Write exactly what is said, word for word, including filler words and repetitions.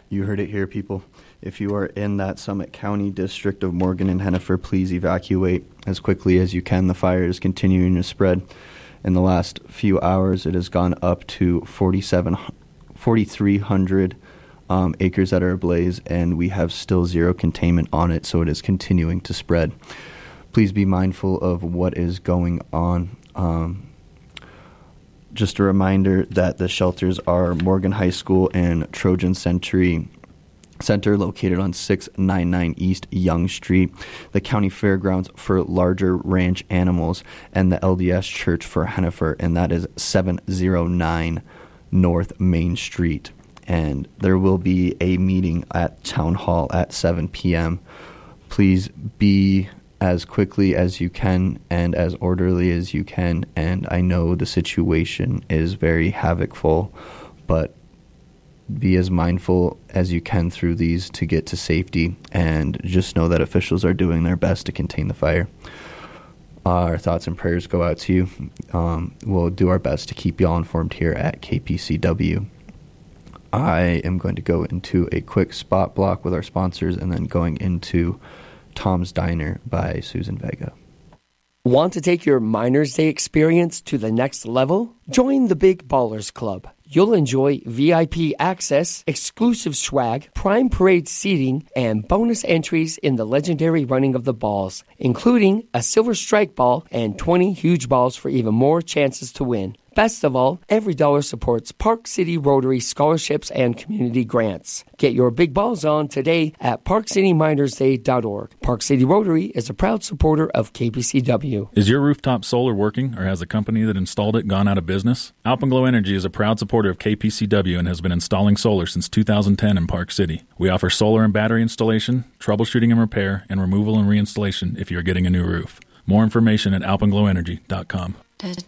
You heard it here, people. If you are in that Summit County district of Morgan and Hennifer, please evacuate as quickly as you can. The fire is continuing to spread. In the last few hours, it has gone up to forty-seven, forty-three hundred um, acres that are ablaze, and we have still zero containment on it, so it is continuing to spread. Please be mindful of what is going on. Um, just a reminder that the shelters are Morgan High School and Trojan Century Center, located on six ninety-nine East Young Street, the County Fairgrounds for larger ranch animals, and the L D S Church for Hennifer, and that is seven oh nine North Main Street. And there will be a meeting at Town Hall at seven p.m. Please be as quickly as you can and as orderly as you can. And I know the situation is very havocful, but be as mindful as you can through these to get to safety, and just know that officials are doing their best to contain the fire. Our thoughts and prayers go out to you. Um, we'll do our best to keep you all informed here at K P C W. I am going to go into a quick spot block with our sponsors and then going into Tom's Diner by Susan Vega. Want to take your Miners Day experience to the next level? Join the Big Ballers Club. You'll enjoy V I P access, exclusive swag, prime parade seating, and bonus entries in the legendary running of the balls, including a silver strike ball and twenty huge balls for even more chances to win. Best of all, every dollar supports Park City Rotary scholarships and community grants. Get your big balls on today at park city miners day dot org. Park City Rotary is a proud supporter of K P C W. Is your rooftop solar working, or has the company that installed it gone out of business? Alpenglow Energy is a proud supporter of K P C W and has been installing solar since two thousand ten in Park City. We offer solar and battery installation, troubleshooting and repair, and removal and reinstallation if you are getting a new roof. More information at alpenglow energy dot com.